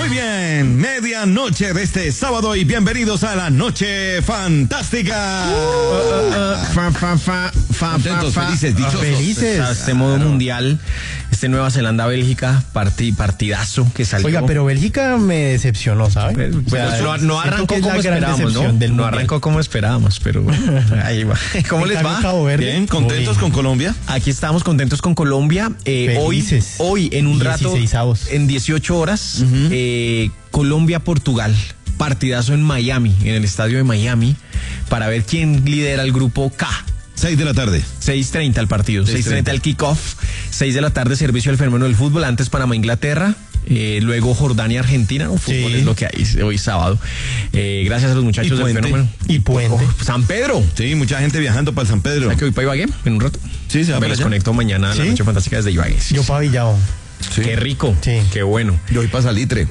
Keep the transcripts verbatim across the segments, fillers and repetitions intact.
Muy bien, medianoche de este sábado y bienvenidos a la Noche Fantástica. Uh, uh, uh, fa, fa, fa, fa, Contentos, fa, fa, felices, dichosos. Felices. Este claro. modo mundial, este Nueva Zelanda-Bélgica, parti, partidazo que salió. Oiga, pero Bélgica me decepcionó, ¿sabes? Pero, o sea, no, no arrancó es como esperábamos, ¿no? No arrancó como esperábamos, pero ahí va. ¿Cómo les va? Bien, contentos con Colombia. Aquí estamos contentos con Colombia. Eh, hoy, hoy, en un rato, en dieciocho horas, uh-huh. eh, Colombia-Portugal. Partidazo en Miami, en el estadio de Miami, para ver quién lidera el grupo K. seis de la tarde. seis treinta el partido, seis treinta el kickoff, seis de la tarde servicio al fenómeno del fútbol, antes Panamá-Inglaterra, eh, luego Jordania-Argentina, no, fútbol sí. es lo que hay hoy sábado. Eh, gracias a los muchachos del fenómeno. Y Puente. Oh, San Pedro. Sí, mucha gente viajando para San Pedro. ¿Sabes que voy para Ibagué en un rato? Sí, se va. Me les conecto mañana a ¿Sí? la Noche Fantástica desde Ibagué. Sí. Yo para Villavo. Sí. Qué rico, sí. Qué bueno. Yo voy para Salitre.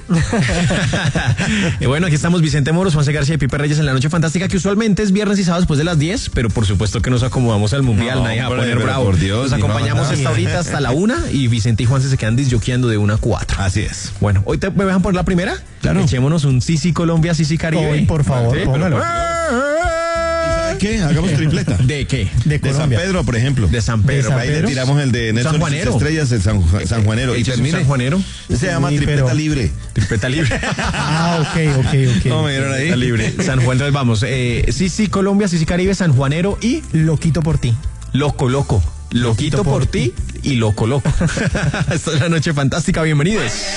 Y bueno, aquí estamos Vicente Moros, Juanse García y Pipe Reyes en la Noche Fantástica, que usualmente es viernes y sábado después de las diez, pero por supuesto que nos acomodamos al Mundial, no, nadie va a poner pero bravo. Por Dios, nos acompañamos esta horita hasta la una y Vicente y Juanse se quedan disjoqueando de una a cuatro. Así es. Bueno, ¿hoy te, me dejan por la primera? Claro. Echémonos un Sisi Colombia, Sisi Caribe. Hoy, por favor, sí, póngalo. ¿Qué? Hagamos tripleta. ¿De qué? De, de San Pedro, por ejemplo. De San Pedro. De San Ahí le tiramos el de Nelson Sanjuanero. Estrellas, el San, San Juanero. ¿Y y termine. San Juanero? Se llama sí, tripleta pero... libre. Tripleta libre. Ah, ok, ok, ok. ¿Cómo me dieron ahí? Libre. San Juan, entonces vamos. Eh, Sisi Colombia, Sisi Caribe, San Juanero y Loquito por ti. Loco Loco. Loquito por, por ti y Loco Loco. Esta es la Noche Fantástica, bienvenidos.